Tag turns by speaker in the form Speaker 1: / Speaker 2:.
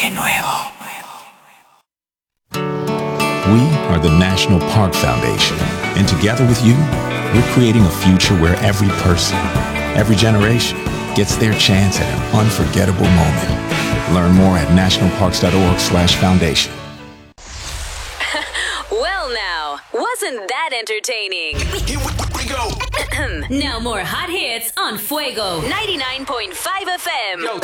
Speaker 1: Parque Nuevo.
Speaker 2: We are the National Park Foundation, and together with you, we're creating a future where every person, every generation, gets their chance at an unforgettable moment. Learn more at nationalparks.org/foundation.
Speaker 3: Well now, wasn't that entertaining?
Speaker 1: Here we go.
Speaker 3: Now more hot hits on Fuego 99.5 FM.
Speaker 1: Yo,